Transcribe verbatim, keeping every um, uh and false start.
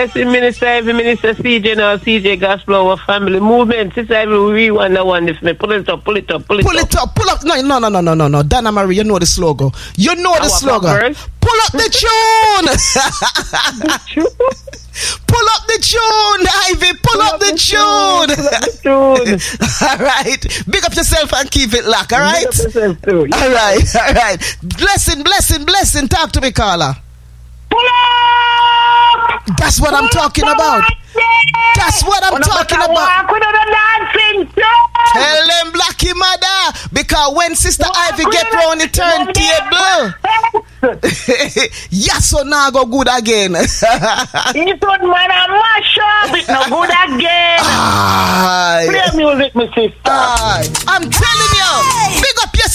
Minister, every Minister C J now, C J Gospel, our family movement. Sister, every we want that one. If me pull it up, pull it up, pull it pull up. Pull it up, pull up. No, no, no, no, no, no, no. Donna Marie, you know the slogan. You know the slogan. Pull up the tune. Pull up the tune, Ivy. Pull, pull up, up the, the tune. tune. Pull up the tune. All right. Big up yourself and keep it locked. All right. Big up yourself too. Yeah. All right. All right. Blessing, blessing, blessing. Talk to me, Carla. Pull up. That's what pull I'm talking about. That's what I'm talking about. Tell them, Blackie mother, because when Sister walk Ivy get round the turntable, yes, so now go good again. It's good man, I'm mash up. It's no good again. Aye. Play music, my sister. Aye. I'm telling you, big up your